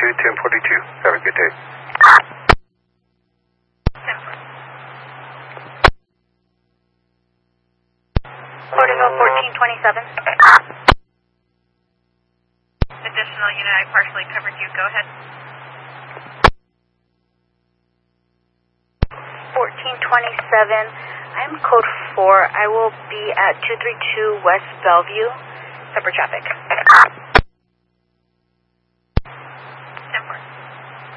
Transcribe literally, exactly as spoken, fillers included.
two, ten forty-two. Have a good day. Portico fourteen twenty-seven. Additional unit, I partially covered you. Go ahead. fourteen twenty-seven. I'm code four. I will be at two three two West Bellevue. Separate traffic.